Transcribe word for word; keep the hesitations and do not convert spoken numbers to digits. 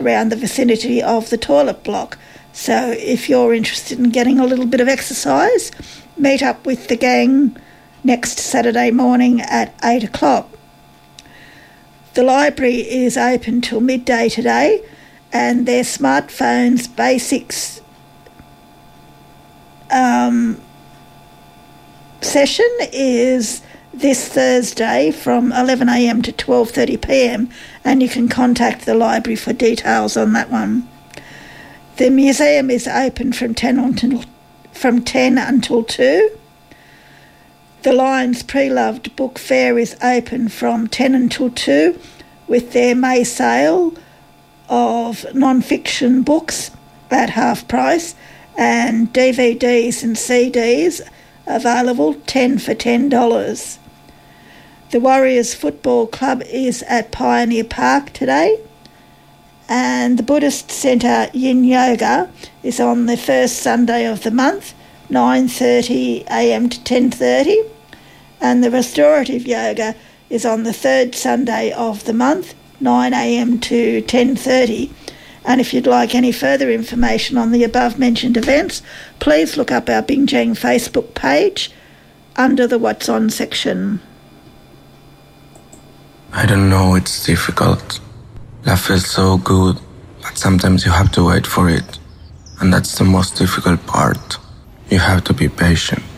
around the vicinity of the toilet block. So if you're interested in getting a little bit of exercise, meet up with the gang next Saturday morning at eight o'clock. The library is open till midday today, and their smartphones basics um, session is this Thursday from eleven a m to twelve thirty p m, and you can contact the library for details on that one. The museum is open from ten until from ten until two. The Lions Pre-Loved Book Fair is open from ten until two with their May sale of non-fiction books at half price, and D V Ds and C Ds available ten for ten dollars. The Warriors Football Club is at Pioneer Park today, and the Buddhist Centre Yin Yoga is on the first Sunday of the month, nine thirty a m to ten thirty, and the Restorative Yoga is on the third Sunday of the month, nine a m to ten thirty. And if you'd like any further information on the above-mentioned events, please look up our Bingjang Facebook page under the What's On section. I don't know, it's difficult. Love feels so good, but sometimes you have to wait for it. And that's the most difficult part. You have to be patient.